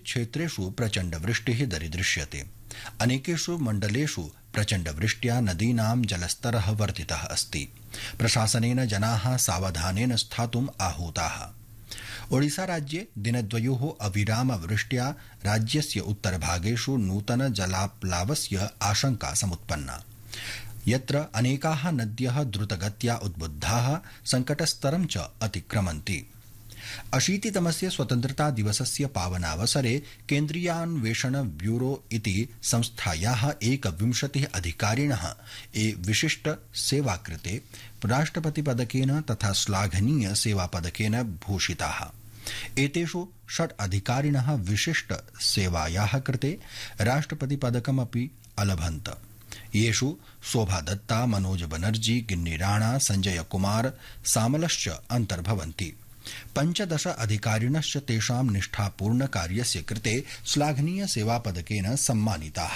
क्षेत्रेषु प्रचण्डवृष्टिः दरीदृश्यते। अनेकेषु मण्डलेषु प्रचण्डवृष्ट्या नदीनां जलस्तरः वर्धितः अस्ति। प्रशासनेन जनाः सावधानेन स्थातुम् आहूताः। ओडिशा राज्ये दिनद्वयोः अविरामवृष्ट्या राज्यस्य उत्तरभागेषु नूतन जलाप्लावस्य आशंका समुत्पन्ना, यत्र अनेकाः नद्यः द्रुतगत्या उद्बुद्धाः सङ्कटस्तरं च अतिक्रमन्ति। 80तमस्य स्वतन्त्रता दिवसस्य पावनावसरे केन्द्रीयान्वेषण ब्यूरो इति संस्थायाः 21 अधिकारिणः विशिष्ट सेवाकृते राष्ट्रपतिपदकेन तथा श्लाघनीय सेवापदकेन भूषिताः। एतेषु 6 अधिकारिणः विशिष्ट सेवायाः कृते राष्ट्रपतिपदकमपि अलभन्त। येषु शोभा दत्ता, मनोज बनर्जी, गिन्नी राणा, संजय कुमार सामलश्च अन्तर्भवन्ति। 15 अधिकारिणश्च तेषां निष्ठापूर्णकार्यस्य कृते श्लाघनीय सेवापदकेन सम्मानिताः।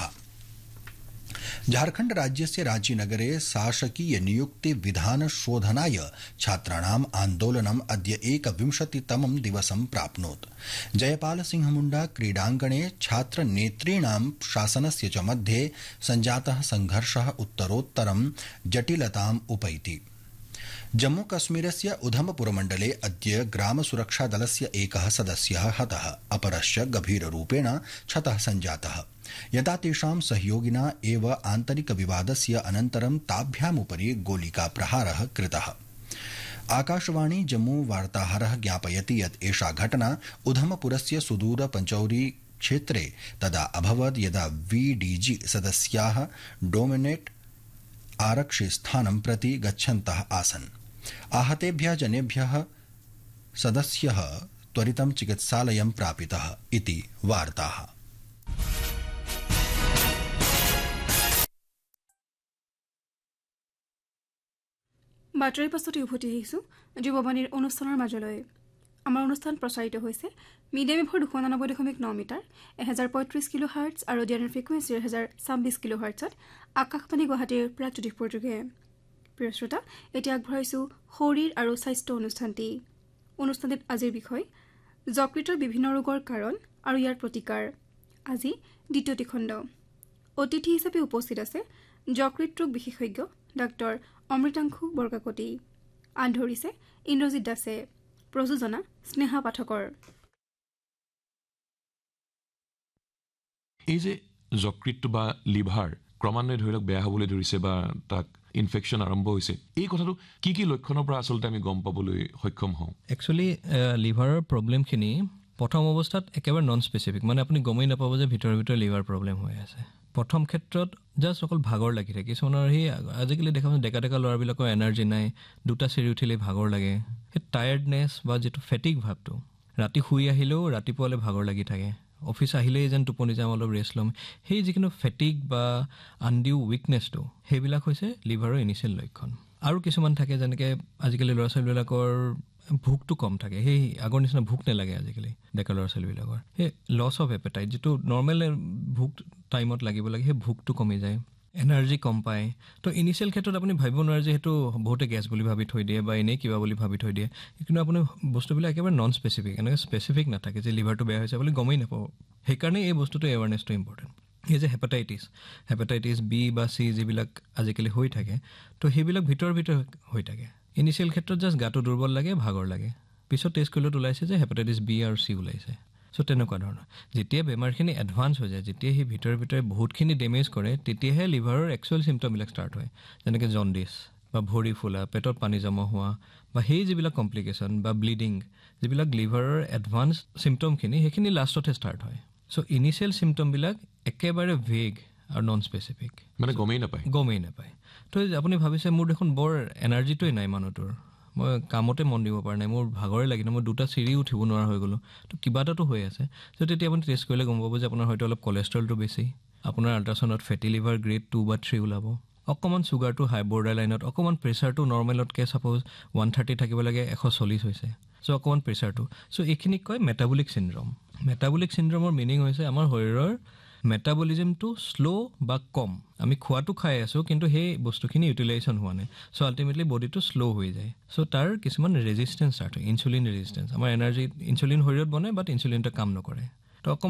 झारखण्ड राज्यस्य रांचीनगरे शासकीय नियुक्ति विधान शोधनाय छात्राणाम् आन्दोलनम् अद्य 21तमं दिवसं प्राप्नोत्। जयपाल सिंह मुण्डा क्रीडाङ्गणे छात्रनेतॄणां शासनस्य च मध्ये सञ्जातः संघर्षः उत्तरोत्तरं जटिलताम् उपैति। जम्मूकश्मीरस्य उधमपुरमण्डले अद्य ग्रामसुरक्षादलस्य एकः सदस्यः हतः, अपरश्च गभीररूपेण क्षतः सञ्जातः, यदा तेषां सहयोगिना एव आन्तरिकविवादस्य अनन्तरं ताभ्यामुपरि गोलिकाप्रहारः कृतः। आकाशवाणी जम्मू वार्ताहरः ज्ञापयति यत् एषा घटना उधमपुरस्य सुदूर पंचौरी क्षेत्रे तदा अभवत् यदा VDG सदस्याः डोमिनेट आरक्षिस्थानं प्रति गच्छन्तः आसन्। आहतेभ्यः जनेभ्यः सदस्यः त्वरितं चिकित्सालयं प्रापितः इति वार्ताः। বাতৰিৰ পাছতে উভতি আহিছোঁ যুৱবাণীৰ অনুষ্ঠানৰ মাজলৈ। আমাৰ অনুষ্ঠান প্ৰচাৰিত হৈছে মিডিয়াম ৱেভৰ 299.9 মিটাৰ 1035 কিলোহাৰ্টজ আৰু ডিএনএৰ ফ্ৰিকুৱেঞ্চি 1026 কিলোহাৰ্টজত আকাশবাণী গুৱাহাটীৰ প্ৰাকৃতিক যোগে। প্ৰিয় শ্ৰোতা, এতিয়া আগবঢ়াইছোঁ শৰীৰ আৰু স্বাস্থ্য অনুষ্ঠানটি। অনুষ্ঠানটিত আজিৰ বিষয় যকৃতৰ বিভিন্ন ৰোগৰ কাৰণ আৰু ইয়াৰ প্ৰতিকাৰ। আজি দ্বিতীয়টি খণ্ড। অতিথি হিচাপে উপস্থিত আছে যকৃত ৰোগ বিশেষজ্ঞ ডাক্তৰ অমৃতাংশু বৰকাকতি। আন ধৰিছে ইন্দ্ৰজিৎ দাসে। প্ৰযোজনা স্নেহা পাঠকৰ। এই যে যকৃতটো বা লিভাৰ ক্ৰমান্বয়ে ধৰি লওক বেয়া হ'বলৈ ধৰিছে বা তাক ইনফেকশ্যন আৰম্ভ হৈছে, এই কথাটো কি কি লক্ষণৰ পৰা আচলতে আমি গম পাবলৈ সক্ষম হওঁ? একচুৱেলি লিভাৰৰ প্ৰব্লেমখিনি প্ৰথম অৱস্থাত একেবাৰে নন স্পেচিফিক, মানে আপুনি গমেই নাপাব যে ভিতৰে ভিতৰে লিভাৰ প্ৰব্লেম হৈ আছে। প্ৰথম ক্ষেত্ৰত জাষ্ট অকল ভাগৰ লাগি থাকে। কিছুমানৰ সেই আজিকালি দেখা ডেকা ডেকা ল'ৰাবিলাকৰ এনাৰ্জি নাই, দুটা চিৰি উঠিলেই ভাগৰ লাগে। সেই টায়াৰ্ডনেছ বা যিটো ফেটিক ভাৱটো, ৰাতি শুই আহিলেও ৰাতিপুৱালৈ ভাগৰ লাগি থাকে, অফিচ আহিলেই যেন টোপনি যাম, অলপ ৰেষ্ট ল'ম, সেই যিকোনো ফেটিক বা আনডিউ উইকনেছটো, সেইবিলাক হৈছে লিভাৰৰ ইনিচিয়েল লক্ষণ। আৰু কিছুমান থাকে যেনেকৈ আজিকালি ল'ৰা ছোৱালীবিলাকৰ ভোকটো কম থাকে, সেই আগৰ নিচিনা ভোক নালাগে আজিকালি ডেকা ল'ৰা ছোৱালীবিলাকৰ। সেই লছ অফ এপেটাইট, যিটো নৰ্মেল ভোক টাইমত লাগিব লাগে, সেই ভোকটো কমি যায়, এনাৰ্জি কম পায়। তো ইনিচিয়েল ক্ষেত্ৰত আপুনি ভাবিব নোৱাৰে যে সেইটো বহুতে গেছ বুলি ভাবি থৈ দিয়ে বা এনেই কিবা বুলি ভাবি থৈ দিয়ে, কিন্তু আপুনি বস্তুবিলাক একেবাৰে নন স্পেচিফিক, এনেকৈ স্পেচিফিক নাথাকে যে লিভাৰটো বেয়া হৈছে বুলি গমেই নাপাব। সেইকাৰণে এই বস্তুটো এৱাৰনেছটো ইম্পৰ্টেণ্ট। এই যে হেপাটাইটিছ বি বা চি যিবিলাক আজিকালি হৈ থাকে, তো সেইবিলাক ভিতৰত হৈ থাকে। ইনিচিয়েল ক্ষেত্ৰত জাষ্ট গাটো দুৰ্বল লাগে, ভাগৰ লাগে, পিছত টেষ্ট কৰিলত ওলাইছে যে হেপাটাইটিছ বি আৰু চি ওলাইছে। চ' তেনেকুৱা ধৰণৰ যেতিয়া বেমাৰখিনি এডভান্স হৈ যায়, যেতিয়া সেই ভিতৰে বহুতখিনি ডেমেজ কৰে, তেতিয়াহে লিভাৰৰ একচুৱেল চিমটমবিলাক ষ্টাৰ্ট হয়, যেনেকৈ জণ্ডিছ বা ভৰি ফুলা, পেটত পানী জমা হোৱা বা সেই যিবিলাক কমপ্লিকেশ্যন বা ব্লিডিং, যিবিলাক লিভাৰৰ এডভান্স চিমটমখিনি, সেইখিনি লাষ্টতহে ষ্টাৰ্ট হয়। চ' ইনিচিয়েল চিমটমবিলাক একেবাৰে ভেগ আৰু নন স্পেচিফিক, মানে গমেই নাপায়। তো আপুনি ভাবিছে মোৰ দেখোন বৰ এনাৰ্জিটোৱে নাই মানুহটোৰ, মই কামতে মন দিব পৰা নাই, মোৰ ভাগৰে লাগি নাই, মই দুটা চিৰি উঠিব নোৱাৰা হৈ গ'লোঁ, তো কিবা এটাতো হৈ আছে। চ' তেতিয়া আপুনি টেষ্ট কৰিলে গম পাব যে আপোনাৰ হয়তো অলপ কলেষ্ট্ৰলটো বেছি, আপোনাৰ আল্ট্ৰাচাউণ্ডত ফেটি লিভাৰ গ্ৰেড 2 বা 3 ওলাব, অকণমান চুগাৰটো হাই বৰ্ডাৰ লাইনত, অকণমান প্ৰেছাৰটো নৰ্মেলতকৈ ছাপ'জ 130 থাকিব লাগে 140 হৈছে, চ' অকণমান প্ৰেছাৰটো। চ' এইখিনিক কয় মেটাবলিক চিণ্ড্ৰম। মেটাবলিক চিণ্ড্ৰমৰ মিনিং হৈছে আমাৰ শৰীৰৰ মেটাবলিজমটো শ্ল' বা কম। আমি খোৱাটো খাই আছোঁ, কিন্তু সেই বস্তুখিনি ইউটিলাইজেশ্যন হোৱা নাই, চ' আল্টিমেটলি বডিটো শ্ল' হৈ যায়। চ' তাৰ কিছুমান ৰেজিষ্টেঞ্চ ষ্টাৰ্ট হয়, ইনচুলিন ৰেজিষ্টেঞ্চ। আমাৰ ইনচুলিন শৰীৰত বনে, বাট ইনচুলিনটো কাম নকৰে। তো